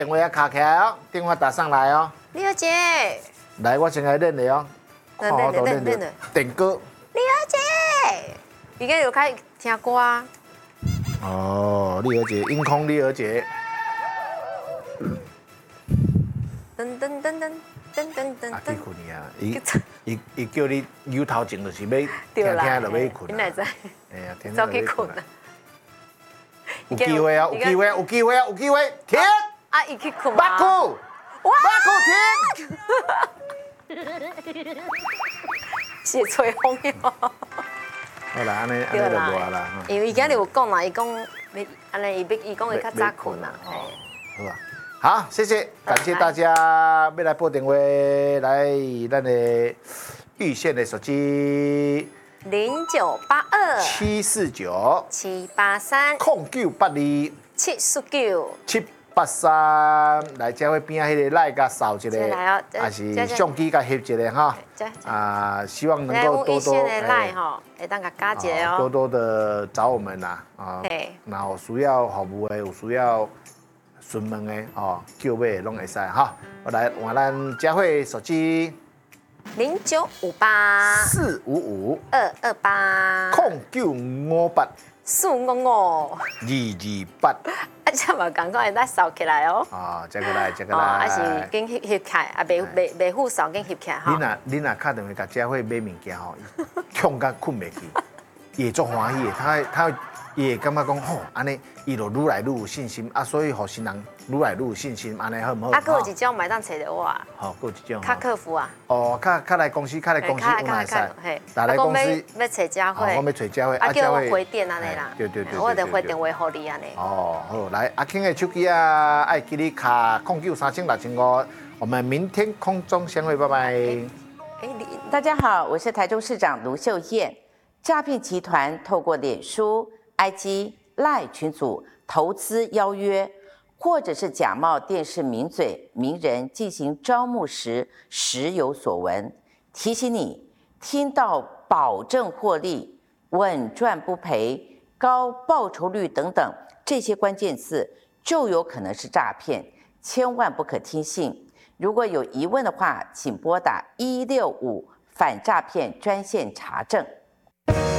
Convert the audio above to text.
电话要卡起来哦，电话打上来哦。 丽儿姐， 来，我先来认你哦。 认的。 点歌。 丽儿姐，伊个有开听歌啊。 哦，丽儿姐，音空丽儿姐。 噔噔噔噔噔噔噔。 啊，去困去啊！伊叫你扭头前，就是要听就要困。 你哪知？ 哎呀，听早去困啊！ 有机会啊！有机会！有机会啊！有机会！停！ 啊，伊去困马库，马库停！是吹风哟。 好啦，安尼就无啦。 因为伊今日有讲啦，伊讲你安尼，伊讲伊较早困啦。 好吧。好，谢谢，感谢大家。要来拨电话来咱的玉县的手机 0982 749 0982 789来这位边仔迄个赖甲扫一个，还是相机甲翕一个哈。啊，希望能够多多会当甲加一个哦。 多多的找我们啦啊。然后需要服务的，有需要。询问的哦，叫买拢会使哈。我来换咱佳慧手机 0958 455 228 455 228。 啊，这嘛赶快来扫起来哦。 哦，接过来。 啊是紧翕起来，啊袂付扫紧翕起来哈。 你若打电话甲佳慧买物件吼，穷甲困袂去，伊会足欢喜的，他伊会感觉讲吼，安尼伊就愈来愈有信心啊，所以互新人愈来愈有信心，安尼好唔好？ 啊，佫有一种买当找着我啊。 好，佫有一种。 较客服啊。 哦，较来公司有哪使？ 来公司要找佳慧。 我要找佳慧。 啊，叫我回电安尼啦。 对。 我就回电话互你安尼。 哦，好，来阿庆的手机啊，爱记你卡09306005，我们明天空中相会，拜拜。 大家好，我是台中市长卢秀燕。诈骗集团透过脸书、IG、LINE 群组投资邀约，或者是假冒电视名嘴、名人进行招募时，时有所闻。提醒你，听到保证获利、稳赚不赔、高报酬率等等这些关键字，就有可能是诈骗，千万不可听信。如果有疑问的话，请拨打165反诈骗专线查证。